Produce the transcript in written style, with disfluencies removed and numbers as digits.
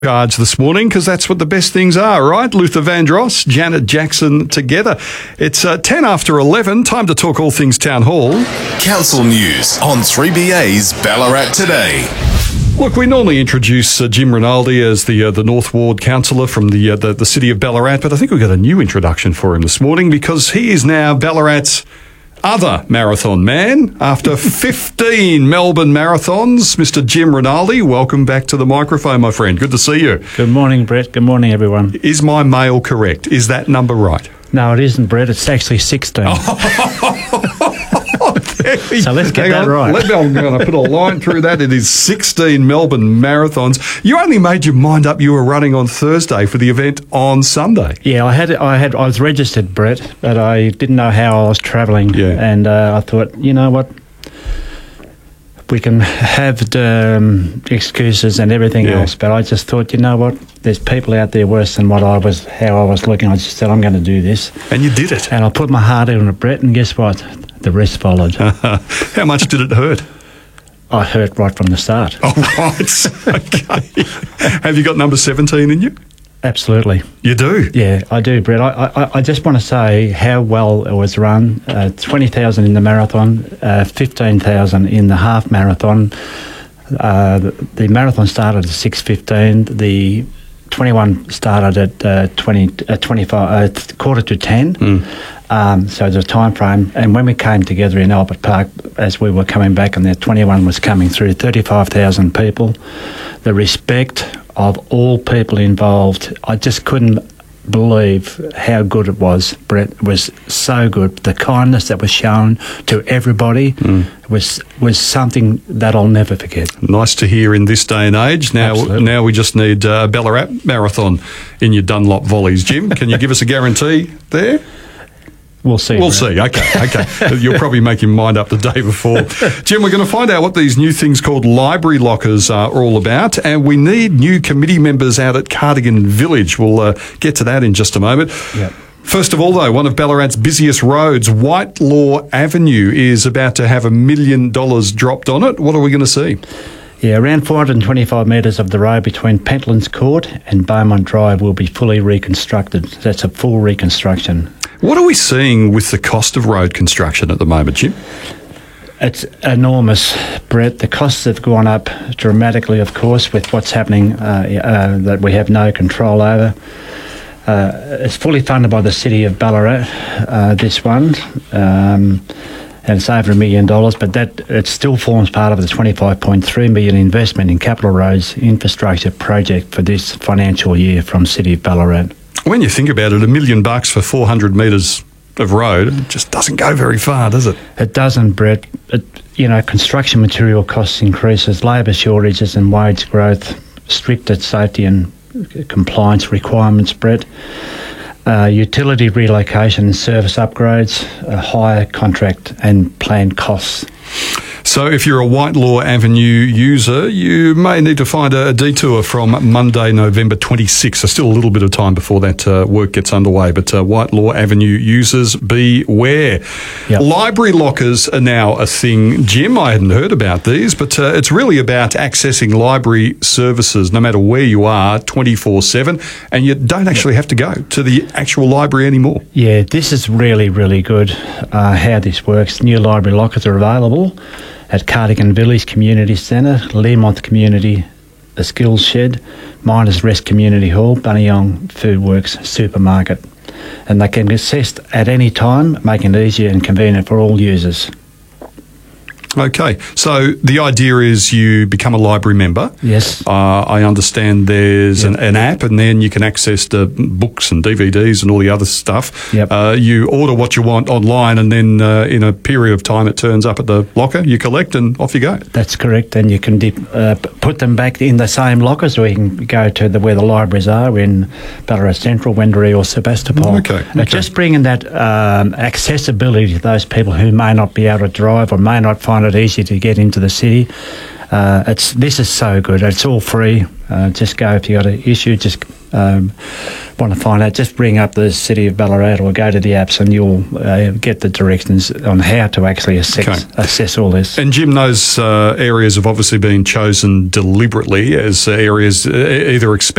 Cards this morning, because that's what the best things are, right? Luther Vandross, Janet Jackson together. It's 10 after 11. Time to talk all things Town Hall. Council News on 3BA's Ballarat Today. Look, we normally introduce Jim Rinaldi as the North Ward councillor from the city of Ballarat, but I think we've got a new introduction for him this morning because he is now Ballarat's other marathon man. After 15 Melbourne marathons, Mr. Jim Rinaldi, welcome back to the microphone, my friend. Good to see you. Good morning, Brett. Good morning, everyone. Is my mail correct? Is that number right? No, it isn't, Brett. It's actually 16. So let's get that right. I'm going to put a line through that. It is 16 Melbourne marathons. You only made your mind up you were running on Thursday for the event on Sunday. Yeah, I was registered, Brett, but I didn't know how I was travelling. Yeah. And I thought, you know what? We can have excuses and everything else, but I just thought, you know what? There's people out there worse than how I was looking. I just said, I'm going to do this. And you did it. And I put my heart in it, Brett, and guess what? The rest followed. How much did it hurt? I hurt right from the start. Oh, right. Okay. Have you got number 17 in you? Absolutely. You do? Yeah, I do, Brett. I just want to say how well it was run. 20,000 in the marathon, 15,000 in the half marathon. The marathon started at 6:15. The 21 started at 25, quarter to 10. So there's a time frame. And when we came together in Albert Park, as we were coming back, and the 21 was coming through, 35,000 people. The respect of all people involved, I just couldn't believe how good it was, Brett. It was so good. The kindness that was shown to everybody was something that I'll never forget. Nice to hear in this day and age. Now we just need Ballarat Marathon in your Dunlop volleys. Jim, can you give us a guarantee there? We'll see. We'll see. Okay. You'll probably make your mind up the day before. Jim, we're going to find out what these new things called library lockers are all about, and we need new committee members out at Cardigan Village. We'll get to that in just a moment. Yep. First of all, though, one of Ballarat's busiest roads, Whitelaw Avenue, is about to have $1 million dropped on it. What are we going to see? Yeah, around 425 metres of the road between Pentlands Court and Beaumont Drive will be fully reconstructed. That's a full reconstruction. What are we seeing with the cost of road construction at the moment, Jim? It's enormous, Brett. The costs have gone up dramatically, of course, with what's happening that we have no control over. It's fully funded by the City of Ballarat, this one, and it's over $1 million, but it still forms part of the $25.3 million investment in capital roads infrastructure project for this financial year from City of Ballarat. When you think about it, $1 million for 400 metres of road, it just doesn't go very far, does it? It doesn't, Brett. Construction material costs increases, labour shortages and wage growth, stricter safety and compliance requirements, Brett. Utility relocation and service upgrades, higher contract and planned costs. So if you're a Whitelaw Avenue user, you may need to find a detour from Monday, November 26th. So still a little bit of time before that work gets underway. But Whitelaw Avenue users, beware. Yep. Library lockers are now a thing. Jim, I hadn't heard about these, but it's really about accessing library services no matter where you are, 24/7, and you don't actually have to go to the actual library anymore. Yeah, this is really, really good how this works. New library lockers are available at Cardigan Village Community Centre, Learmonth Community, the Skills Shed, Miners Rest Community Hall, Bunyong Food Works Supermarket. And they can access at any time, making it easier and convenient for all users. Okay, so the idea is you become a library member. Yes. I understand there's an app, and then you can access the books and DVDs and all the other stuff. Yep. You order what you want online, and then in a period of time it turns up at the locker, you collect, and off you go. That's correct, and you can put them back in the same lockers, or you can go to where the libraries are in Ballarat Central, Wendouree or Sebastopol. Okay. Just bringing that accessibility to those people who may not be able to drive or may not find it easy to get into the city. This is so good. It's all free. Just go if you got an issue. Just want to find out. Just bring up the City of Ballarat or go to the apps, and you'll get the directions on how to actually assess all this. And Jim, those areas have obviously been chosen deliberately as areas either